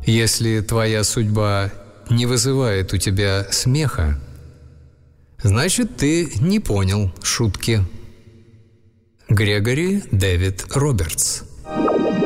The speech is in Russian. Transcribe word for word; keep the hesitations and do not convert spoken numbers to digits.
Если твоя судьба не вызывает у тебя смеха, значит, ты не понял шутки. Грегори Дэвид Робертс.